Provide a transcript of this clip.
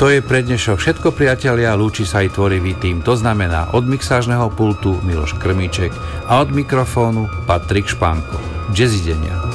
To je pre dnešok všetko, priatelia, lúči sa aj tvorivý tým, to znamená od mixážneho pultu Miloš Krmíček a od mikrofónu Patrik Špánko. Jazzidenia.